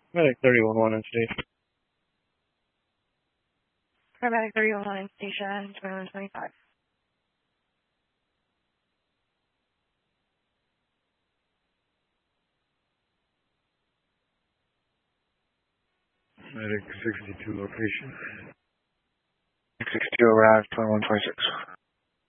Medic 31-1 in station. Paramedic 311 in station, 2125. Medic 62 location. 62 arrived, 2126.